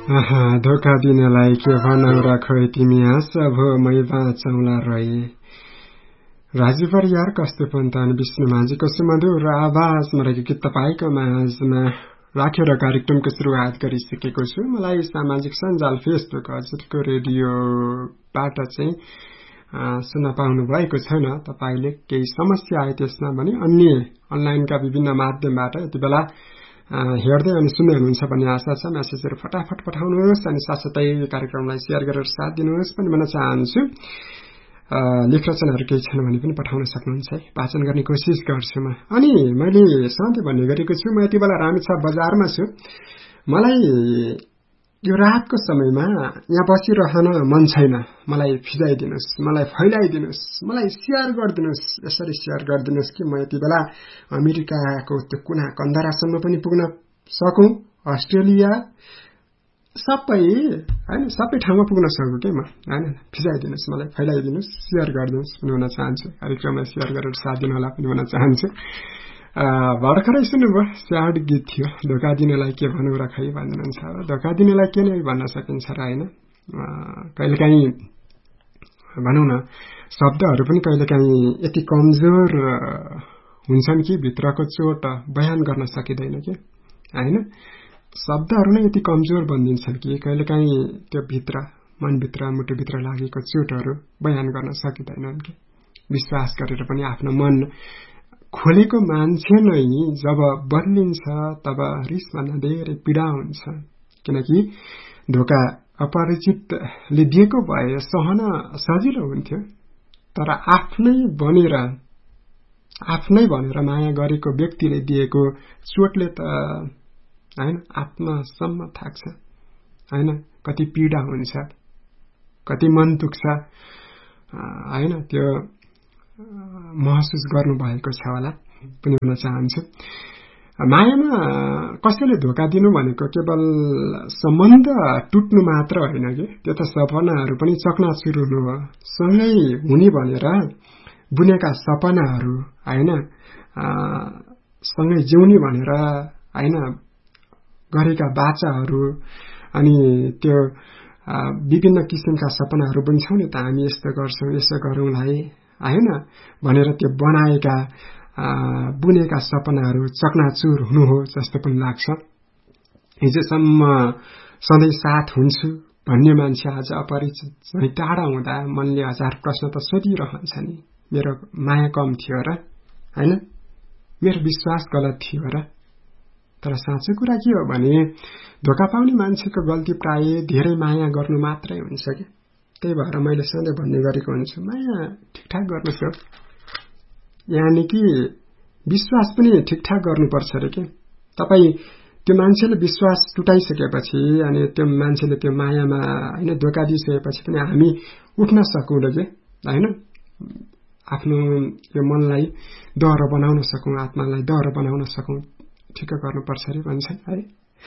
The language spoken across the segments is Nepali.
धोका दिनलाई के भनौ र खोइ तिमी हाँस भो मै बाँचौला रहे। राजु परियार कस्तो पन्तन विष्णु माझीको सुमधुर आवाजमा रहेको गीत तपाईको माझमा राखेर कार्यक्रमको सुरुवात गरिसकेको छु। मलाई सामाजिक सञ्जाल फेसबुक हजुरको रेडियोबाट चाहिँ सुन्न पाउनु भएको छैन। तपाईले केही समस्या आए त्यसमा भने अन्य अनलाइनका विभिन्न माध्यमबाट यति बेला हेर्दै अनि सुन्दै हुनुहुन्छ भन्ने आशा छ। मेसेजहरू फटाफट पठाउनुहोस् अनि साथसाथै कार्यक्रमलाई शेयर गरेर साथ दिनुहोस् पनि भन्न चाहन्छु। लेख रचनाहरू केही छैन भने पनि पठाउन सक्नुहुन्छ है, वाचन गर्ने कोसिस गर्छु म। अनि मैले सधैँ भन्ने गरेको छु, म यति बेला रामेछाप बजारमा छु। मलाई यो रातको समयमा यहाँ बसिरहन मन छैन। मलाई फिजाइदिनुहोस्, मलाई फैलाइदिनुहोस्, मलाई शेयर गरिदिनुहोस्। यसरी शेयर गरिदिनुहोस् कि म यति बेला अमेरिकाको त्यो कुना कन्दरासम्म पनि पुग्न सकौं, अस्ट्रेलिया सबै हैन, सबै ठाउँमा पुग्न सकौं के म हैन। फिजाइदिनुहोस्, मलाई फैलाइदिनुहोस्, शेयर गरिदिनुहोस् भन्न चाहन्छु। कार्यक्रमलाई शेयर गरेर साथ दिनु होला पनि भन्न चाहन्छु। भर्खरै सुन्नुभयो, स्याड गीत थियो। धोका दिनलाई के भनौँ र खै भन्नुहुन्छ। धोका दिनलाई के नै भन्न सकिन्छ र हैन। कहिलेकाहीँ भनौँ न, शब्दहरू पनि कहिलेकाहीँ यति कमजोर हुन्छन् कि भित्रको चोट बयान गर्न सकिँदैन के हैन। शब्दहरू नै यति कमजोर बनिदिन्छन् कि कहिलेकाहीँ त्यो भित्र, मनभित्र, मुटुभित्र लागेको चोटहरू बयान गर्न सकिँदैनन् कि। विश्वास गरेर पनि आफ्नो मन खोलेको मान्छे नै जब बदलिन्छ तब रिसभन्दा धेरै पीडा हुन्छ। किनकि धोका अपरिचितले दिएको भए सहन सजिलो हुन्थ्यो, तर आफ्नै भनेर माया गरेको व्यक्तिले दिएको चोटले त हैन आत्मासम्म थाक्छ हैन। कति पीडा हुन्छ, कति मन दुख्छ हैन। त्यो महसुस गर्नु भएको छ होला पनि भन्न चाहन्छु। मायामा कसैले धोका दिनु भनेको केवल सम्बन्ध टुट्नु मात्र होइन कि, त्यो त सपनाहरू पनि चकनाचुर हुनु हो। सँगै हुने भनेर बुनेका सपनाहरू हैन, सँगै जिउने भनेर हैन गरेका बाचाहरू अनि त्यो विभिन्न किसिमका सपनाहरू बुन्छौं नि त हामी, यस्तो गर्छौं यसो गरौँला हैन भनेर त्यो बनाएका बुनेका सपनाहरू चकनाचुर हुनु हो जस्तो पनि लाग्छ। हिजोसम्म सधैँ साथ हुन्छु भन्ने मान्छे आज अपरिचित झैं टाढा हुँदा मनले हजार प्रश्न त सोधिरहन्छ नि। मेरो माया कम थियो र हैन, मेरो विश्वास गलत थियो र। तर साँचो कुरा के हो भने धोका पाउने मान्छेको गल्ती प्राय धेरै माया गर्नु मात्रै हुन्छ कि। त्यही भएर मैले सधैँ भन्ने गरेको हुन्छु, माया ठिकठाक गर्नुस् हो, यानि कि विश्वास पनि ठिकठाक गर्नुपर्छ रे के। तपाईँ त्यो मान्छेले विश्वास टुटाइसकेपछि अनि त्यो मान्छेले त्यो मायामा हैन धोका दिइसकेपछि पनि हामी उठ्न सकौं र के हैन। आफ्नो यो मनलाई दह्रो बनाउन सकौं, आत्मालाई दह्रो बनाउन सकौं, ठिक गर्नुपर्छ रे भन्छन् है।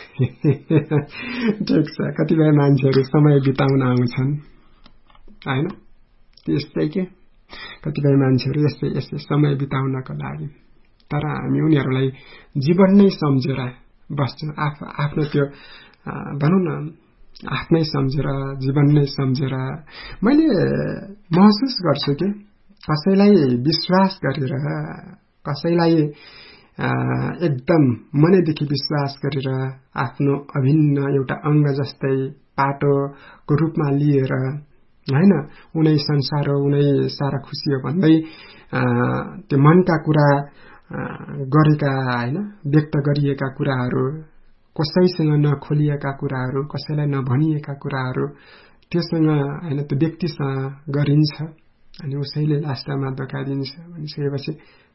ठिक छ, कतिपय मान्छेहरू समय बिताउन आउँछन् हैन, त्यस्तै के कतिपय मान्छेहरू यस्तै समय बिताउनको लागि। तर हामी उनीहरूलाई जीवन नै सम्झेर बस्छौं, आफ्नो त्यो भनौँ न आफ्नै सम्झेर, जीवन नै सम्झेर। मैले महसुस गर्छु कि कसैलाई विश्वास गरेर, कसैलाई एकदम मनैदेखि विश्वास गरेर आफ्नो अभिन्न एउटा अंग जस्तै पाटोको रूपमा लिएर हैन, उनै संसार हो, उनै सारा खुशी हो भन्दै त्यो मनका कुरा गरेका हैन, व्यक्त गरिएका कुराहरू, कसैसँग नखोलिएका कुराहरू, कसैलाई नभनिएका कुराहरू त्योसँग हैन त्यो व्यक्तिसँग गरिन्छ अनि उसैले लास्टमा धोका दिन्छ भनिसकेपछि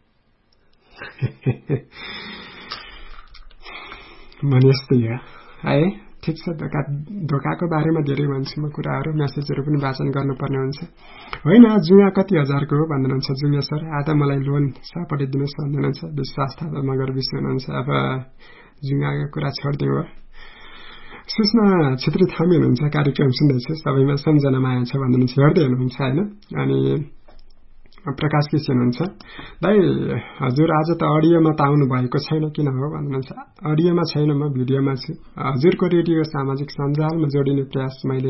मन यस्तै हो है। ठिक छ, धोकाको बारेमा धेरै भन्छु म कुराहरू, मेसेजहरू पनि वाचन गर्नुपर्ने हुन्छ। होइन जुवा कति हजारको हो भन्नुहुन्छ जुवा सर, आधा मलाई लोन पठाइदिनुहोस् भन्नुहुन्छ। विश्वास थाहा मगर विश्व हुनुहुन्छ। अब जुवाको कुरा छोडिदिउँ हो। सुषमा छेत्री थामी हुनुहुन्छ, कार्यक्रम सुन्दैछु, सबैमा सम्झना माया छ भन्नुहुन्छ, हेर्दै हुनुहुन्छ हैन। अनि प्रकाश केसी हुनुहुन्छ। दाइ हजुर आज त अडियोमा त आउनु भएको छैन किन हो भन्नुहुन्छ। अडियोमा छैन, म भिडियोमा छु। हजुरको रेडियो सामाजिक सञ्जालमा जोडिने प्रयास मैले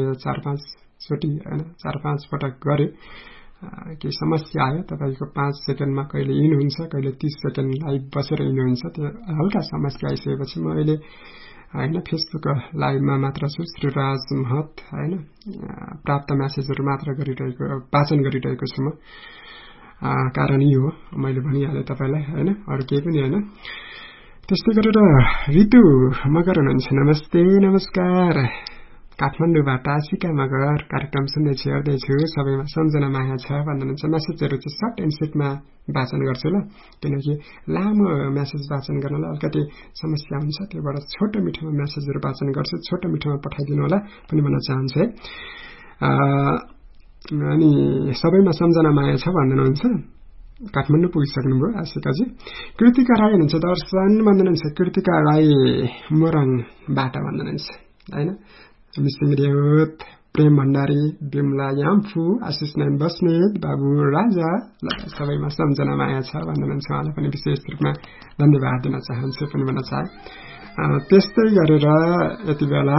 4-5 पटक गरेँ। केही समस्या आयो, तपाईँको 5 सेकेन्डमा कहिले इन हुन्छ, कहिले 30 सेकेन्ड लाइभ बसेर इन हुन्छ। त्यो हल्का समस्या आइसकेपछि म अहिले हैन फेसबुक लाइभमा मात्र छु। श्रीराज महत हैन प्राप्त मेसेजहरू मात्र वाचन गरिरहेको छु म। कारण यो हो, मैले भनिहालेँ तपाईँलाई हैन, अरू केही पनि हैन। त्यस्तै गरेर ऋतु मगर हुनुहुन्छ। नमस्ते नमस्कार। काठमाडौँबाट आशिका मगर कार्यक्रम सुन्दैछु, हेर्दैछु, सबैमा सम्झना माया छ भन्नुहुन्छ। मेसेजहरू चाहिँ सर्ट एन्ड स्विटमा वाचन गर्छु ल, किनकि लामो मेसेज वाचन गर्नलाई अलिकति समस्या हुन्छ। त्यही भएर छोटो मिठोमा मेसेजहरू वाचन गर्छु, छोटो मिठोमा पठाइदिनु होला पनि भन्न चाहन्छु है। अनि सबैमा सम्झना माया छ भन्नुहुन्छ। काठमाडौँ पुगिसक्नुभयो आशिकाजी। कृतिका राई हुनुहुन्छ। दर्शन भन्नुहुन्छ। कृतिका राई मोरङबाट भन्नुहुन्छ हैन। मिसिङ रेवत, प्रेम भण्डारी, बिमला याम्फू, आशिष नारायण बस्नेत, बाबु राजा सबैमा सम्झना माया छ भन्नुहुन्छ। उहाँलाई पनि विशेष रूपमा धन्यवाद दिन चाहन्छु पनि भन्न चाहे। त्यस्तै गरेर यति बेला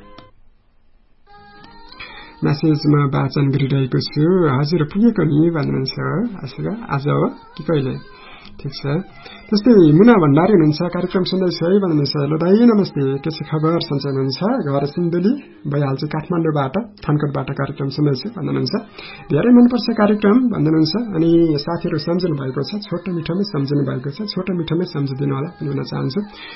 मेसेजमा वाचन गरिरहेको छु। हजुर पुगेको नि भन्नुहुन्छ आशिका, आज हो कि कहिले? ठिक छ। त्यस्तै मुना भण्डारी हुनुहुन्छ। कार्यक्रम सुन्दैछु है भन्नुहुन्छ। हेलो दाइ नमस्ते, के छ खबर, सन्चै हुनुहुन्छ? घर सिन्धुली भइहाल्छु, काठमाडौँबाट थनकोटबाट कार्यक्रम सुन्दैछु भन्नुहुन्छ। धेरै मनपर्छ कार्यक्रम भन्नुहुन्छ। अनि साथीहरू सम्झिनु भएको छ, छोटो मिठोमै सम्झिनु भएको छ, छोटो मिठोमै सम्झिदिनु होला पनि भन्न चाहन्छु।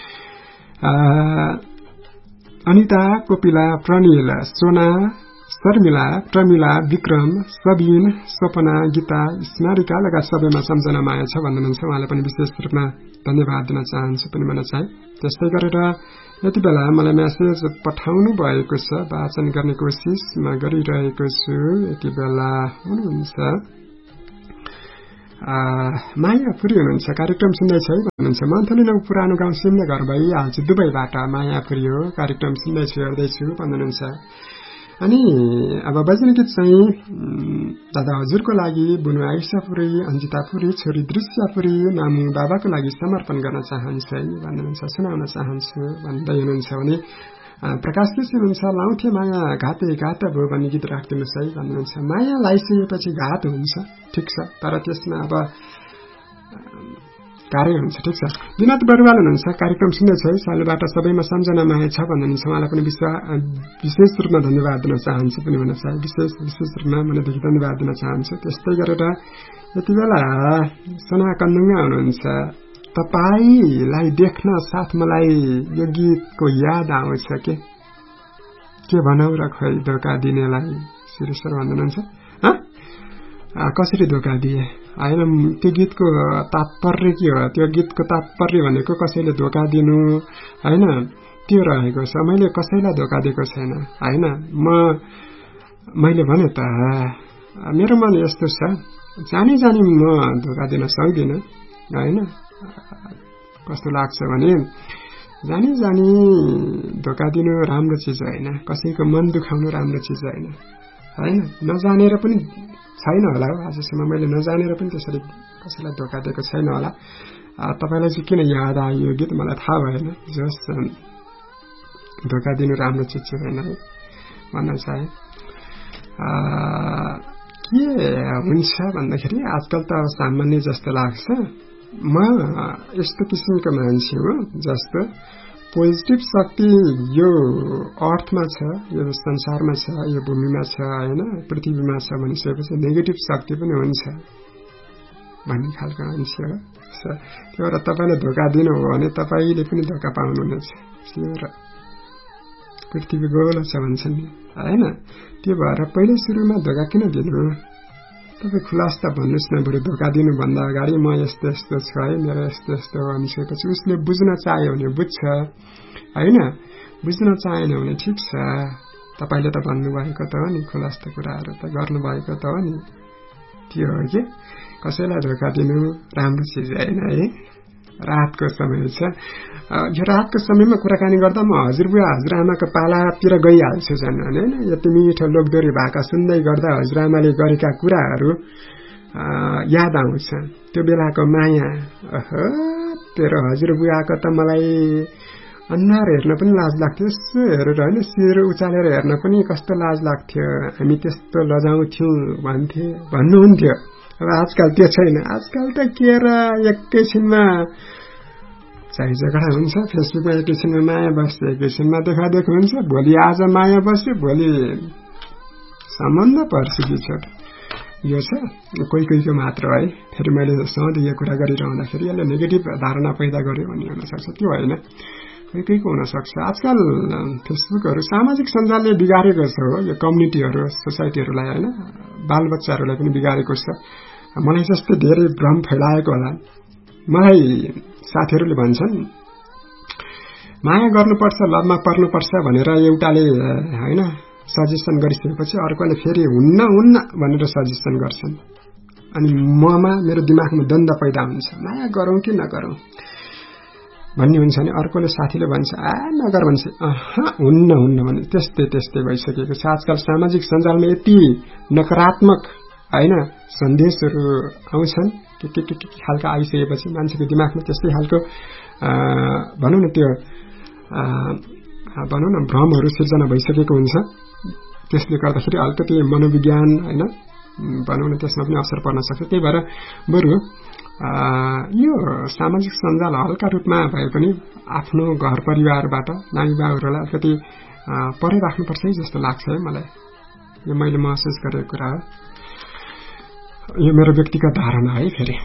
अनिता, कोपिला, प्रणिल, सोना, शर्मिला, प्रमिला, विक्रम, सबिन, स्वपना, गीता, स्मारिका लगायत सबैमा सम्झना माया छ भन्नुहुन्छ। उहाँलाई पनि विशेष रूपमा धन्यवाद दिन चाहन्छु पनि भन्न चाहे। त्यस्तै गरेर यति बेला मलाई मेसेज पठाउनु भएको छ, वाचन गर्ने कोसिसमा गरिरहेको छु। यति बेला हुनुहुन्छ मायापुरी हुनुहुन्छ। कार्यक्रम सुन्दैछ है भन्नुहुन्छ। मन्थली नौ पुरानो गाउँ सिम्ला घर भइहाल्छु, दुबईबाट मायापुरी हो। कार्यक्रम सुन्दैछु, हेर्दैछु भन्नुहुन्छ। अनि अब बज्ने गीत चाहिँ दादा हजुरको लागि बुनु आइसापुरी, अन्जितापुरी, छोरी दृश्यपुरी, मामु बाबाको लागि समर्पण गर्न चाहन्छु है भन्नुहुन्छ। सुनाउन चाहन्छु भन्दै हुनुहुन्छ भने प्रकाश केसी हुनुहुन्छ। लाउँथे माया घाते घात भयो भन्ने गीत राखिदिनुहोस् है भन्नुहुन्छ। माया लाइसकेपछि घात हुन्छ, ठिक छ, तर त्यसमा अब कार्य हुन्छ, ठिक छ। विनोद बरुवाल हुनुहुन्छ। कार्यक्रम सुन्दैछ है, सालुबाट सबैमा सम्झना माया छ भन्नुहुन्छ। उहाँलाई पनि विशेष रूपमा धन्यवाद दिन चाहन्छु पनि भन्न चाहे। विशेष रूपमा मनदेखि धन्यवाद दिन चाहन्छु। त्यस्तै गरेर यति बेला सना कन्दुङ्गा हुनुहुन्छ। तपाईलाई देख्न साथ मलाई यो गीतको याद आउँछ के भनौ र खै धोका दिनेलाई शिरेश्वर भन्नुहुन्छ। कसरी धोका दिए होइन, त्यो गीतको तात्पर्य के हो? त्यो गीतको तात्पर्य भनेको कसैले धोका दिनु होइन, त्यो रहेको छ। मैले कसैलाई धोका दिएको छैन होइन। मैले भने त मेरो मन यस्तो छ, जानी म धोका दिन सक्दिनँ होइन। कस्तो लाग्छ भने जानी धोका दिनु राम्रो चिज होइन, कसैको मन दुखाउनु राम्रो चिज होइन होइन। नजानेर पनि छैन होला, आजसम्म मैले नजानेर पनि त्यसरी कसैलाई धोका दिएको छैन होला। तपाईँलाई चाहिँ किन याद आयो यो गीत मलाई थाहा भएन। जस धोका दिनु राम्रो चिज चाहिँ होइन है भन्न चाहे। के हुन्छ भन्दाखेरि आजकल त सामान्य जस्तो लाग्छ। म यस्तो किसिमको मान्छे हो जस्तो पोजिटिभ शक्ति यो अर्थमा छ, यो संसारमा छ, यो भूमिमा छ होइन, पृथ्वीमा छ भनिसकेपछि नेगेटिभ शक्ति पनि हुन्छ भन्ने खालको मान्छे हो। त्यो भएर तपाईँले धोका दिनु हो भने तपाईँले पनि धोका पाउनुहुनेछ। पृथ्वी गोलो छ भन्छन् नि होइन। त्यो भएर पहिले सुरुमा धोका किन दिनु? तपाईँ खुलास्त भन्नुहोस् न। बरु धोका दिनुभन्दा अगाडि म यस्तो यस्तो छु है, मेरो यस्तो यस्तो हो भनिसकेपछि उसले बुझ्न चाह्यो भने बुझ्छ होइन, बुझ्न चाहेन भने ठिक छ। तपाईँले त भन्नुभएको त हो नि, खुलास्त कुराहरू त गर्नुभएको त हो नि। त्यो हो कि कसैलाई धोका दिनु राम्रो चिज होइन है। रातको समय छ, यो रातको समयमा कुराकानी गर्दा म हजुरबुवा हजुरआमाको पालातिर गइहाल्छु झन् होइन। यति मिठो लोकदोरी भाका सुन्दै गर्दा हजुरआमाले गरेका कुराहरू याद आउँछ त्यो बेलाको माया। तेरो हजुरबुवाको त मलाई अनुहार हेर्न पनि लाज लाग्थ्यो, यसो हेरेर होइन शिर उचालेर हेर्न पनि कस्तो लाज लाग्थ्यो, हामी त्यस्तो लजाउँथ्यौं भन्नुहुन्थ्यो। अब आजकल त्यो छैन। आजकल त के र एकैछिनमा चाहिँ झगडा हुन्छ, फेसबुकमा एकैछिनमा माया बस्छ, एकैछिनमा देखादेख हुन्छ, भोलि आज माया बस्यो भोलि सम्बन्ध पर्छ बिछोड। यो छ कोही कोहीको मात्र है। फेरि मैले सधैँ यो कुरा गरिरहँदाखेरि यसले नेगेटिभ धारणा पैदा गर्यो भन्ने हुन सक्छ, त्यो होइन, कोही कोहीको हुन सक्छ। आजकल फेसबुकहरू सामाजिक सञ्जालले बिगारेको छ हो, यो कम्युनिटीहरू सोसाइटीहरूलाई होइन, बालबच्चाहरूलाई पनि बिगारेको छ। मलाई जस्तो धेरै भ्रम फैलाएको होला। मलाई साथीहरूले भन्छन् माया गर्नुपर्छ, लभमा पर्नुपर्छ भनेर एउटाले होइन सजेसन गरिसकेपछि अर्कोले फेरि हुन्न भनेर सजेसन गर्छन्। अनि मेरो दिमागमा द्वन्द पैदा हुन्छ, माया गरौं कि नगरौं भन्ने हुन्छ नि। अर्कोले साथीले भन्छ नगर भन्छ, हुन्न भने त्यस्तै भइसकेको छ। आजकल सामाजिक सञ्जालमा यति नकारात्मक होइन सन्देशहरू आउँछन् के खालका आइसकेपछि मान्छेको दिमागमा त्यस्तै खालको भनौँ न त्यो भ्रमहरू सिर्जना भइसकेको हुन्छ। त्यसले गर्दाखेरि अलिकति मनोविज्ञान होइन भनौँ न त्यसमा पनि असर पर्न सक्छ। त्यही भएर बरु यो सामाजिक सञ्जाल हल्का रूपमा भए पनि आफ्नो घर परिवारबाट नानी बाबुहरूलाई अलिकति परै राख्नुपर्छ है जस्तो लाग्छ है मलाई। यो मैले महसुस गरेको कुरा हो, यो मेरो व्यक्तिगत धारणा है। फेरि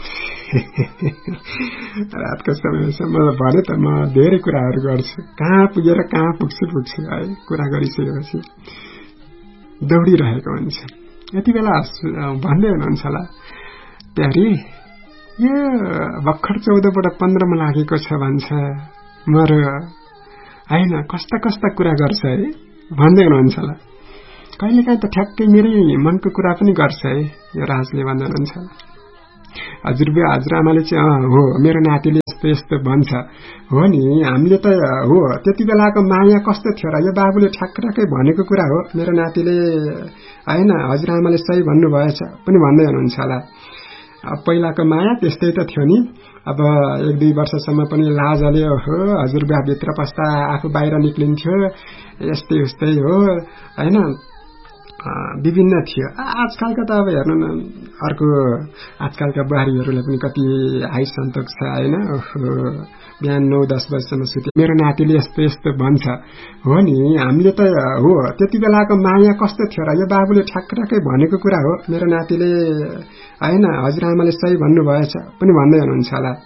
रातको समयसम्म भने त म धेरै कुराहरू गर्छु, कहाँ पुगेर कहाँ पुग्छु है। कुरा गरिसकेपछि दौडिरहेको हुन्छ। यति बेला भन्दै हुनुहुन्छ होला प्यारी यो भर्खर 14बाट 15मा लागेको छ भन्छ मर होइन, कस्ता कुरा गर्छ है भन्दै हुनुहुन्छ होला। कहिलेकाहीँ त ठ्याक्कै मेरै मनको कुरा पनि गर्छ है यो राजले भन्दै हुनुहुन्छ होला। हजुरबुवा हजुरआमाले चाहिँ हो मेरो नातिले यस्तो भन्छ हो नि, हामीले त हो त्यति बेलाको माया कस्तो थियो र, यो बाबुले ठ्याक्कै भनेको कुरा हो, मेरो नातिले होइन हजुरआमाले सही भन्नुभएछ पनि भन्दै हुनुहुन्छ होला। पहिलाको माया त्यस्तै त थियो नि। अब 1-2 वर्षसम्म पनि लाजले हो हजुरबुवा भित्र पस्दा आफू बाहिर निक्लिन्थ्यो, यस्तै उस्तै हो होइन, विभिन्न थियो। आजकलका त अब हेर्नु न अर्को आजकलका बुहारीहरूलाई पनि कति हाई सन्तोक छ होइन। बिहान 9-10 बजीसम्म सुते मेरो नातिले यस्तो भन्छ हो नि, हामीले त हो त्यति बेलाको माया कस्तो थियो र, यो बाबुले ठ्याक्कै भनेको कुरा हो, मेरो नातिले होइन हजुरआमाले सही भन्नुभएछ पनि भन्दै हुनुहुन्छ होला।